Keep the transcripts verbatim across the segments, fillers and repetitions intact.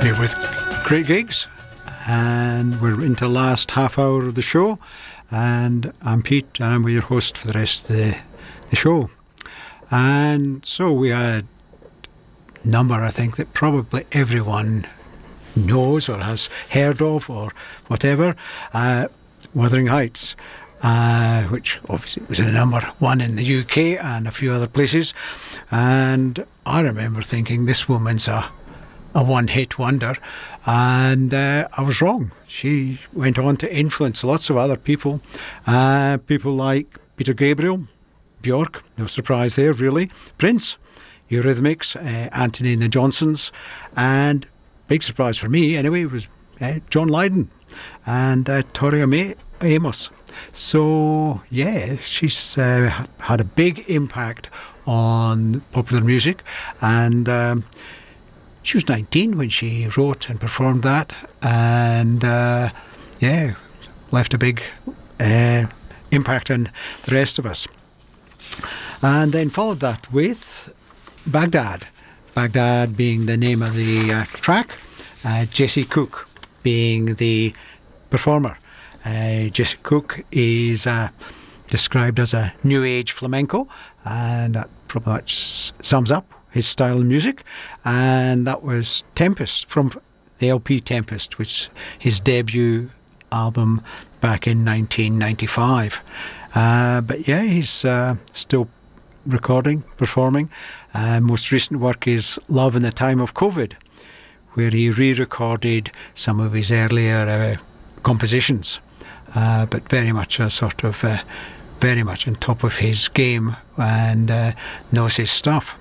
Here with great gigs, and we're into the last half hour of the show, and I'm Pete and I'm your host for the rest of the, the show. And so we had a number, I think, that probably everyone knows or has heard of or whatever. uh, Wuthering Heights, uh, which obviously was a number one in the U K and a few other places. And I remember thinking, this woman's a a one-hit wonder, and uh, I was wrong. She went on to influence lots of other people, uh, people like Peter Gabriel, Björk, no surprise there really, Prince, Eurythmics, uh, Anthony and the Johnsons, and big surprise for me anyway was uh, John Lydon and uh, Tori Amos. Amos. So yeah, she's uh, had a big impact on popular music, and um, she was nineteen when she wrote and performed that, and uh, yeah, left a big uh, impact on the rest of us. And then followed that with Baghdad. Baghdad being the name of the uh, track, uh, Jesse Cook being the performer. Uh, Jesse Cook is uh, described as a new age flamenco, and that pretty much sums up his style of music. And that was Tempest, from the L P Tempest, which his debut album back in nineteen ninety-five. Uh, but yeah, he's uh, still recording, performing. Uh, most recent work is Love in the Time of COVID, where he re-recorded some of his earlier uh, compositions, uh, but very much a sort of uh, very much on top of his game and uh, knows his stuff.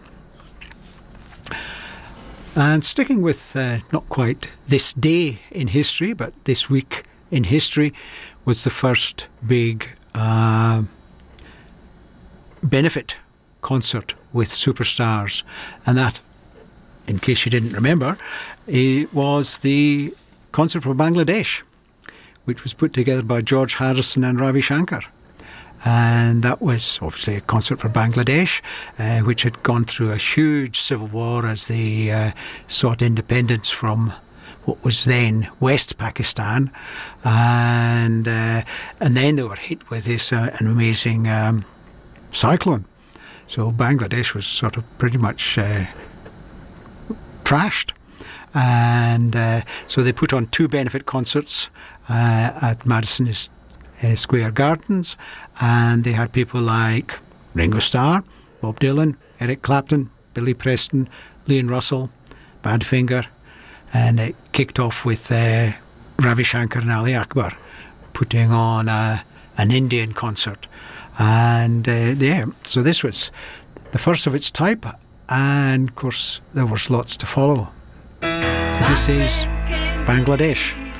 And sticking with uh, not quite this day in history, but this week in history, was the first big uh, benefit concert with superstars. And that, in case you didn't remember, it was the concert for Bangladesh, which was put together by George Harrison and Ravi Shankar. And that was obviously a concert for Bangladesh, uh, which had gone through a huge civil war as they uh, sought independence from what was then West Pakistan, and uh, and then they were hit with this uh, an amazing um, cyclone. So Bangladesh was sort of pretty much uh, trashed, and uh, so they put on two benefit concerts uh, at Madison Uh, Square Gardens, and they had people like Ringo Starr, Bob Dylan, Eric Clapton, Billy Preston, Leon Russell, Badfinger, and it kicked off with uh, Ravi Shankar and Ali Akbar putting on a, an Indian concert. And uh, yeah, so this was the first of its type, and of course there was lots to follow. So this is Bangladesh.